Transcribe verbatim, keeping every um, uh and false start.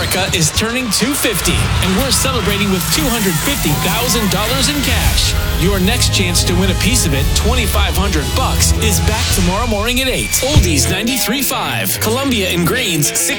America is turning two hundred fifty, and we're celebrating with two hundred fifty thousand dollars in cash. Your next chance to win a piece of it, twenty-five hundred bucks, is back tomorrow morning at eight. Oldies ninety-three point five, Columbia and Greens, six